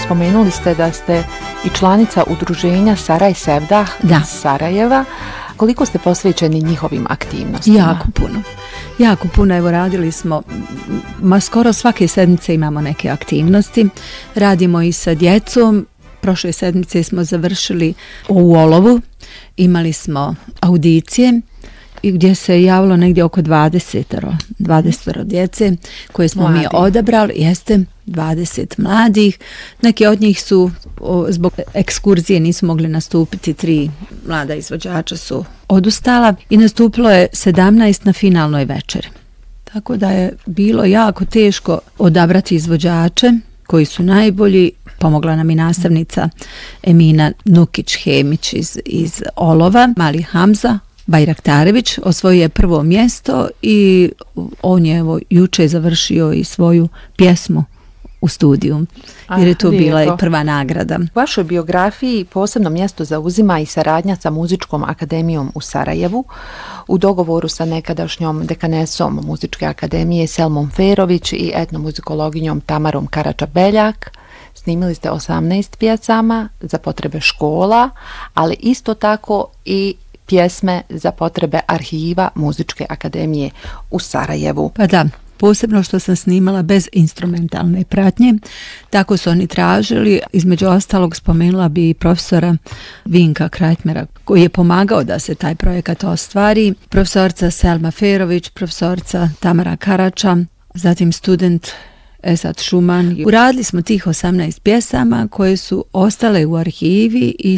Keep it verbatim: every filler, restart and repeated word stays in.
spomenuli ste da ste i članica udruženja Saraj Sevdah Sarajeva. Koliko ste posvećeni njihovim aktivnostima? Jako puno. Jako puno, evo radili smo, ma skoro svake sedmice imamo neke aktivnosti. Radimo i sa djecom. Prošle sedmice smo završili u Olovu. Imali smo audicije i gdje se javilo negdje oko dvadeset djece koje smo Mladi. mi odabrali. Jeste dvadeset mladih. Neki od njih su o, zbog ekskurzije nisu mogli nastupiti, tri mlada izvođača su odustala i nastupilo je sedamnaest na finalnoj večeri. Tako da je bilo jako teško odabrati izvođače koji su najbolji. Pomogla nam i nastavnica Emina Nukić-Hemić iz, iz Olova. Mali Hamza Bajraktarević osvojio je prvo mjesto i on je evo, juče završio i svoju pjesmu u studiju, jer je to ah, bila i prva nagrada. U vašoj biografiji posebno mjesto zauzima i saradnja sa Muzičkom akademijom u Sarajevu u dogovoru sa nekadašnjom dekanesom Muzičke akademije Selmom Ferović i etnomuzikologinjom Tamarom Karača-Beljak. Snimili ste osamnaest pjesama za potrebe škola, ali isto tako i pjesme za potrebe arhiva Muzičke akademije u Sarajevu. Pa da, posebno što sam snimala bez instrumentalne pratnje, tako su oni tražili. Između ostalog spomenula bi profesora Vinka Krajtmera koji je pomagao da se taj projekat ostvari, profesorca Selma Ferović, profesorca Tamara Karača, zatim student Esad Šuman. Uradili smo tih osamnaest pjesama koje su ostale u arhivi i